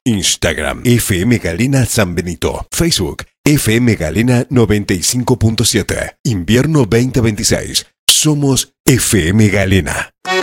Instagram FM Galena San Benito. Facebook FM Galena 95.7. Invierno 2026. Somos FM Galena.